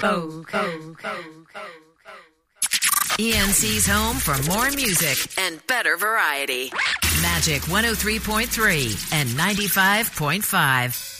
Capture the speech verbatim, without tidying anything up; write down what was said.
Bo, Bo, Bo, E N C's home for more music and better variety. Magic one oh three point three and ninety-five point five.